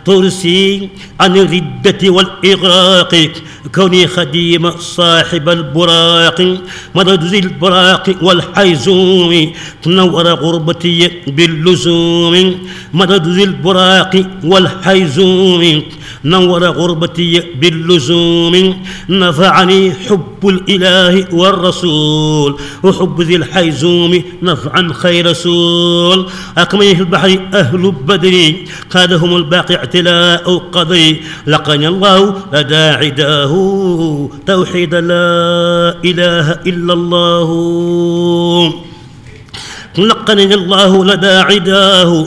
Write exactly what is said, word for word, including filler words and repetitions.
ترسي عن الردة والإغراق كوني خديم صاحب البراق مدد ذي البراق والحيزوم تنور غربتي باللزوم مدد ذي البراق والحيزوم نور غربتي باللزوم نفعني حب الإله والرسول وحب ذي الحيزوم نفعا خير رسول أكمله البحر أهل بدر قادهم الباقي اعتلاء قضي لقني الله لدى عداه توحيد لا إله إلا الله لقني الله لدى عداه